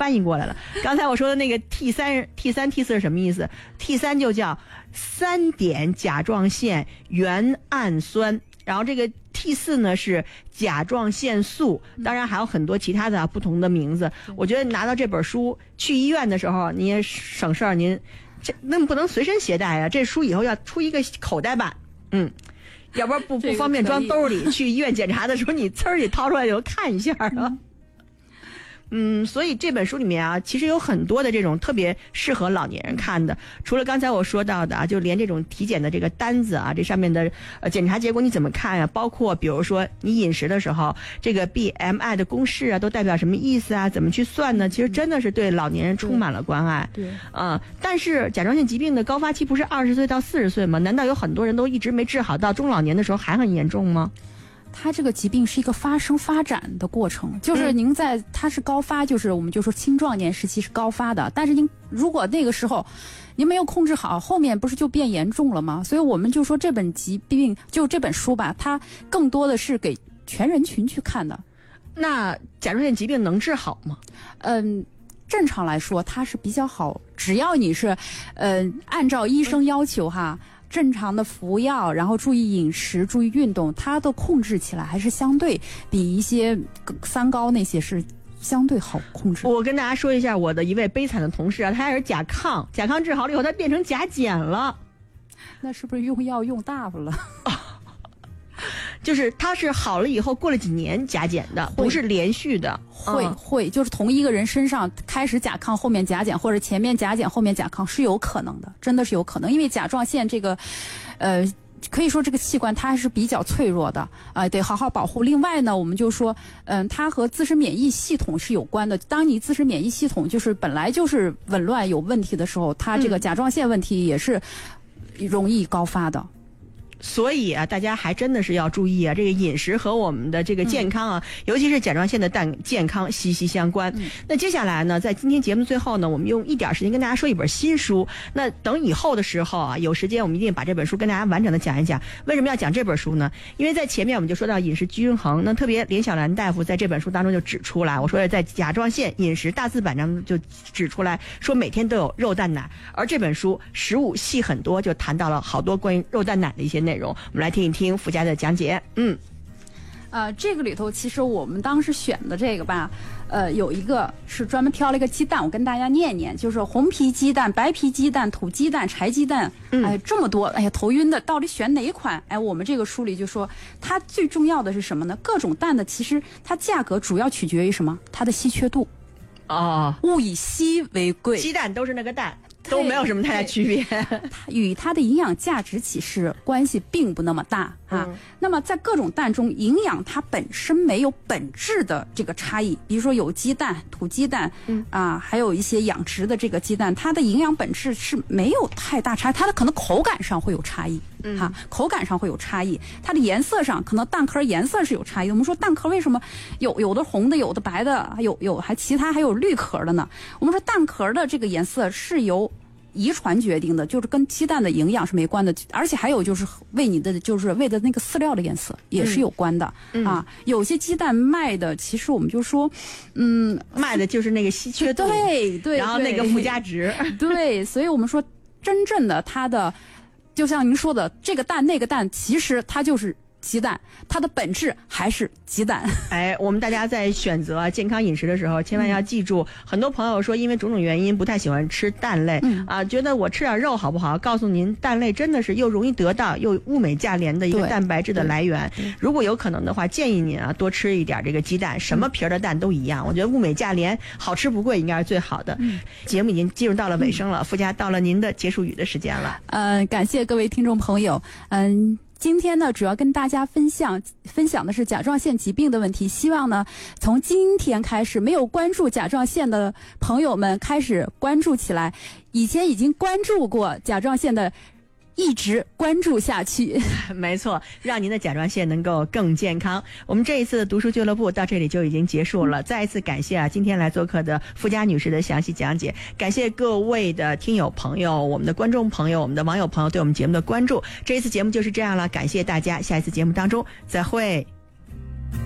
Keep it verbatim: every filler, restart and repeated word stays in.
翻译过来了。刚才我说的那个 T 三 T 三 T 四是什么意思？ T 三就叫三碘甲状腺原氨酸，然后这个 T 四呢是甲状腺素，当然还有很多其他的、啊、不同的名字。我觉得拿到这本书去医院的时候，你也省事儿，您这那不能随身携带啊，这书以后要出一个口袋版，嗯。要不然不不方便装兜里，去医院检查的时候你呲儿你掏出来就看一下啊。嗯嗯，所以这本书里面啊，其实有很多的这种特别适合老年人看的。除了刚才我说到的啊，就连这种体检的这个单子啊，这上面的呃检查结果你怎么看啊？包括比如说你饮食的时候，这个 B M I 的公式啊，都代表什么意思啊？怎么去算呢？其实真的是对老年人充满了关爱。 对， 啊、呃，但是甲状腺疾病的高发期不是二十岁到四十岁吗？难道有很多人都一直没治好，到中老年的时候还很严重吗？ 它这个疾病是一个发生发展的过程，就是您在它是高发，就是我们就说青壮年时期是高发的，但是您如果那个时候您没有控制好，后面不是就变严重了吗？所以我们就说这本疾病就这本书吧，它更多的是给全人群去看的。 那甲状腺疾病能治好吗？ 嗯。正常来说，它是比较好，只要你是，呃，按照医生要求哈，正常的服药，然后注意饮食，注意运动，它的控制起来还是相对比一些三高那些是相对好控制。 我跟大家说一下我的一位悲惨的同事啊，他也是甲亢，甲亢治好了以后，他变成甲减了。 那是不是用药用大了？ 就是他是好了以后过了几年甲减的，不是连续的。 会、嗯、会就是同一个人身上开始甲亢后面甲减，或者前面甲减后面甲亢是有可能的，真的是有可能。因为甲状腺这个呃可以说这个器官它还是比较脆弱的啊、呃，得好好保护。另外呢，我们就说嗯、呃、它和自身免疫系统是有关的。当你自身免疫系统就是本来就是紊乱有问题的时候，它这个甲状腺问题也是容易高发的。 所以啊，大家还真的是要注意啊，这个饮食和我们的这个健康啊，嗯、尤其是甲状腺的蛋健康息息相关。嗯、那接下来呢，在今天节目最后呢，我们用一点时间跟大家说一本新书。那等以后的时候啊，有时间我们一定把这本书跟大家完整的讲一讲。为什么要讲这本书呢？因为在前面我们就说到饮食均衡，那特别连小兰大夫在这本书当中就指出来，我说在甲状腺饮食大字版上就指出来说每天都有肉蛋奶，而这本书食物细很多，就谈到了好多关于肉蛋奶的一些内容。我们来听一听傅家的讲解。嗯， 呃，这个里头其实我们当时选的这个吧，呃，有一个是专门挑了一个鸡蛋，我跟大家念念，就是红皮鸡蛋、白皮鸡蛋、土鸡蛋、柴鸡蛋，哎，这么多，哎呀，头晕的，到底选哪一款？哎，我们这个书里就说，它最重要的是什么呢？各种蛋的其实它价格主要取决于什么？它的稀缺度。 哦， 物以稀为贵， 鸡蛋都是那个蛋。都没有什么太大区别， 它与它的营养价值其实关系并不那么大啊。嗯、那么在各种蛋中，营养它本身没有本质的这个差异，比如说有鸡蛋、土鸡蛋，嗯啊，还有一些养殖的这个鸡蛋，它的营养本质是没有太大差异，它的可能口感上会有差异，嗯哈、啊，口感上会有差异，它的颜色上可能蛋壳颜色是有差异的。我们说蛋壳为什么有有的红的，有的白的，还有有还其他还有绿壳的呢？我们说蛋壳的这个颜色是由遗传决定的，就是跟鸡蛋的营养是没关的，而且还有就是喂你的就是喂的那个饲料的颜色也是有关的、嗯、啊。有些鸡蛋卖的，其实我们就说，嗯， 卖的就是那个稀缺度， 对对， 然后那个附加值， 对，所以我们说真正的它的，就像您说的，这个蛋那个蛋，其实它就是鸡蛋，它的本质还是鸡蛋。 哎，我们大家在选择健康饮食的时候，千万要记住，嗯、很多朋友说因为种种原因不太喜欢吃蛋类，嗯、啊，觉得我吃点肉好不好？告诉您，蛋类真的是又容易得到又物美价廉的一个蛋白质的来源。如果有可能的话，建议您啊多吃一点这个鸡蛋，什么皮儿的蛋都一样。嗯、我觉得物美价廉，好吃不贵，应该是最好的。嗯、节目已经进入到了尾声了，傅家到了您的结束语的时间了。 嗯、呃，感谢各位听众朋友，嗯。今天呢，主要跟大家分享分享的是甲状腺疾病的问题。希望呢，从今天开始，没有关注甲状腺的朋友们开始关注起来。以前已经关注过甲状腺的，一直关注下去。 没错，让您的甲状腺能够更健康。我们这一次的读书俱乐部到这里就已经结束了。再一次感谢啊，今天来做客的傅家女士的详细讲解。感谢各位的听友朋友、我们的观众朋友、我们的网友朋友对我们节目的关注。这一次节目就是这样了，感谢大家，下一次节目当中再会。